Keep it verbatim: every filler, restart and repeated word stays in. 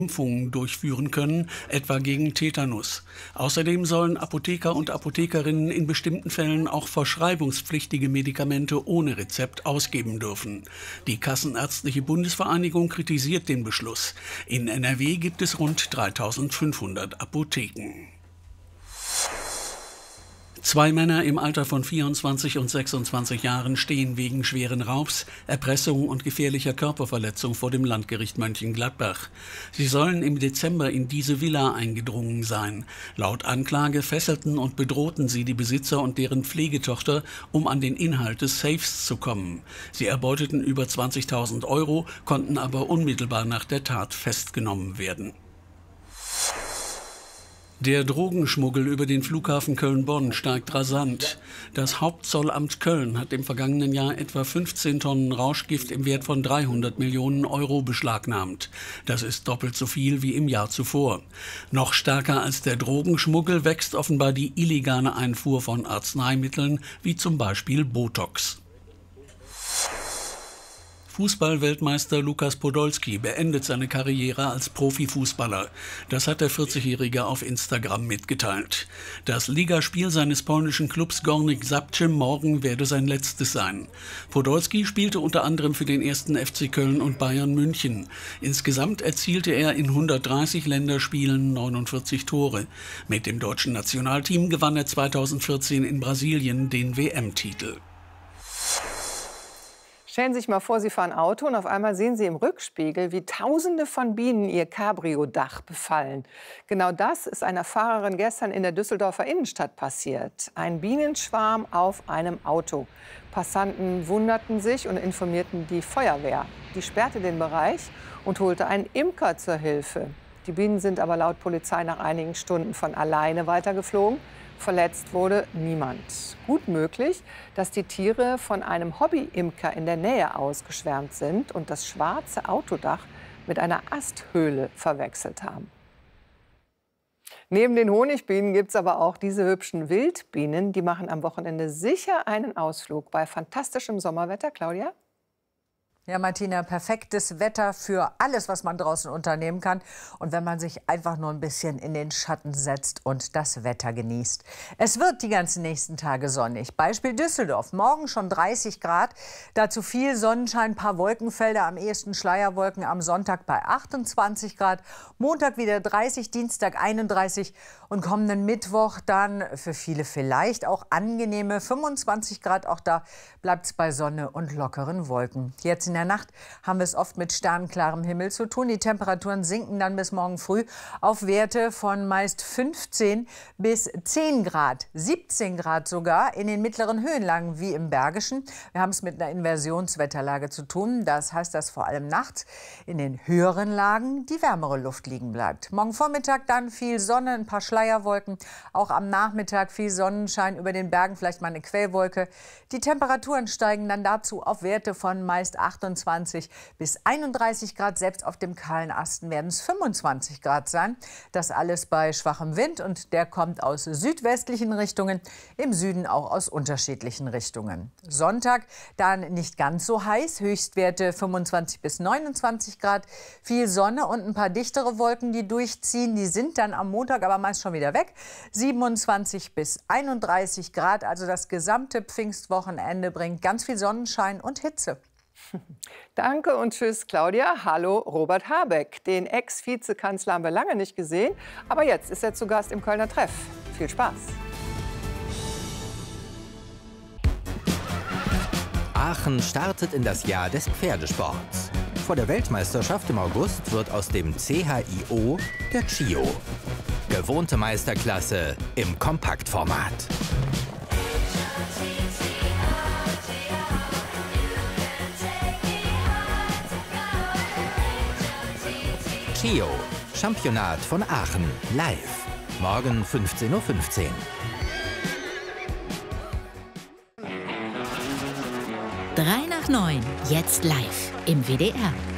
Impfungen durchführen können, etwa gegen Tetanus. Außerdem sollen Apotheker und Apothekerinnen in bestimmten Fällen auch verschreibungspflichtige Medikamente ohne Rezept ausgeben dürfen. Die Kassenärztliche Bundesvereinigung kritisiert den Beschluss. In N R W gibt es rund dreitausendfünfhundert Apotheken. Zwei Männer im Alter von vierundzwanzig und sechsundzwanzig Jahren stehen wegen schweren Raubs, Erpressung und gefährlicher Körperverletzung vor dem Landgericht Mönchengladbach. Sie sollen im Dezember in diese Villa eingedrungen sein. Laut Anklage fesselten und bedrohten sie die Besitzer und deren Pflegetochter, um an den Inhalt des Safes zu kommen. Sie erbeuteten über zwanzigtausend Euro, konnten aber unmittelbar nach der Tat festgenommen werden. Der Drogenschmuggel über den Flughafen Köln-Bonn steigt rasant. Das Hauptzollamt Köln hat im vergangenen Jahr etwa fünfzehn Tonnen Rauschgift im Wert von dreihundert Millionen Euro beschlagnahmt. Das ist doppelt so viel wie im Jahr zuvor. Noch stärker als der Drogenschmuggel wächst offenbar die illegale Einfuhr von Arzneimitteln, wie zum Beispiel Botox. Fußball-Weltmeister Lukas Podolski beendet seine Karriere als Profifußballer. Das hat der vierzigjährige auf Instagram mitgeteilt. Das Ligaspiel seines polnischen Clubs Górnik Zabrze morgen werde sein letztes sein. Podolski spielte unter anderem für den ersten F C Köln und Bayern München. Insgesamt erzielte er in hundertdreißig Länderspielen neunundvierzig Tore. Mit dem deutschen Nationalteam gewann er zweitausendvierzehn in Brasilien den W M-Titel. Stellen Sie sich mal vor, Sie fahren Auto und auf einmal sehen Sie im Rückspiegel, wie Tausende von Bienen Ihr Cabrio-Dach befallen. Genau das ist einer Fahrerin gestern in der Düsseldorfer Innenstadt passiert. Ein Bienenschwarm auf einem Auto. Passanten wunderten sich und informierten die Feuerwehr. Die sperrte den Bereich und holte einen Imker zur Hilfe. Die Bienen sind aber laut Polizei nach einigen Stunden von alleine weitergeflogen. Verletzt wurde niemand. Gut möglich, dass die Tiere von einem Hobby-Imker in der Nähe ausgeschwärmt sind und das schwarze Autodach mit einer Asthöhle verwechselt haben. Neben den Honigbienen gibt es aber auch diese hübschen Wildbienen. Die machen am Wochenende sicher einen Ausflug bei fantastischem Sommerwetter. Claudia? Ja, Martina, perfektes Wetter für alles, was man draußen unternehmen kann. Und wenn man sich einfach nur ein bisschen in den Schatten setzt und das Wetter genießt. Es wird die ganzen nächsten Tage sonnig. Beispiel Düsseldorf. Morgen schon dreißig Grad. Dazu viel Sonnenschein, paar Wolkenfelder, am ehesten Schleierwolken. Am Sonntag bei achtundzwanzig Grad. Montag wieder dreißig, Dienstag einunddreißig. Und kommenden Mittwoch dann für viele vielleicht auch angenehme fünfundzwanzig Grad. Auch da bleibt es bei Sonne und lockeren Wolken. Jetzt in der Nacht haben wir es oft mit sternklarem Himmel zu tun. Die Temperaturen sinken dann bis morgen früh auf Werte von meist fünfzehn bis zehn Grad, siebzehn Grad sogar in den mittleren Höhenlagen wie im Bergischen. Wir haben es mit einer Inversionswetterlage zu tun. Das heißt, dass vor allem nachts in den höheren Lagen die wärmere Luft liegen bleibt. Morgen Vormittag dann viel Sonne, ein paar Schleierwolken. Auch am Nachmittag viel Sonnenschein, über den Bergen vielleicht mal eine Quellwolke. Die Temperaturen steigen dann dazu auf Werte von meist achtundzwanzig bis einunddreißig Grad. Selbst auf dem kahlen Asten werden es fünfundzwanzig Grad sein. Das alles bei schwachem Wind und der kommt aus südwestlichen Richtungen, im Süden auch aus unterschiedlichen Richtungen. Sonntag dann nicht ganz so heiß, Höchstwerte fünfundzwanzig bis neunundzwanzig Grad. Viel Sonne und ein paar dichtere Wolken, die durchziehen. Die sind dann am Montag aber meist schon wieder weg. siebenundzwanzig bis einunddreißig Grad, also das gesamte Pfingstwochenende bringt ganz viel Sonnenschein und Hitze. Danke und tschüss, Claudia. Hallo, Robert Habeck. Den Ex-Vizekanzler haben wir lange nicht gesehen, aber jetzt ist er zu Gast im Kölner Treff. Viel Spaß. Aachen startet in das Jahr des Pferdesports. Vor der Weltmeisterschaft im August wird aus dem C H I O der C H I O. Gewohnte Meisterklasse im Kompaktformat. C H I O, Championat von Aachen, live. Morgen fünfzehn Uhr fünfzehn. drei nach neun, jetzt live im W D R.